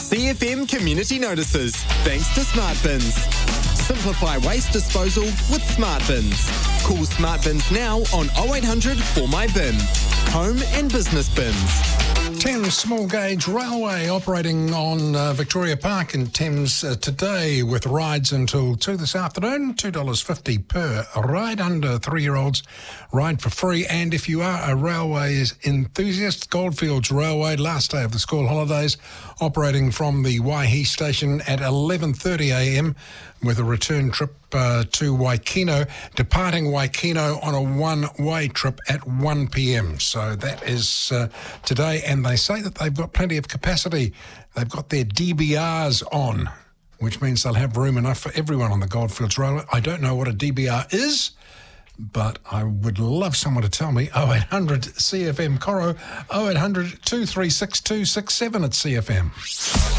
CFM Community Notices, thanks to Smart Bins. Simplify waste disposal with Smart Bins. Call Smart Bins now on 0800 For My Bin. Home and business bins. Thames Small Gauge Railway operating on Victoria Park in Thames today with rides until 2 this afternoon, $2.50 per ride. Under 3-year-olds ride for free. And if you are a railway enthusiast, Goldfields Railway, last day of the school holidays, operating from the Waihi station at 11:30am with a return trip to Waikino, departing Waikino on a one-way trip at 1pm. So that is today, and they say that they've got plenty of capacity. They've got their DBRs on, which means they'll have room enough for everyone on the Goldfields Railway. I don't know what a DBR is, but I would love someone to tell me. 0800 CFM Coro, 0800 236 267 at CFM.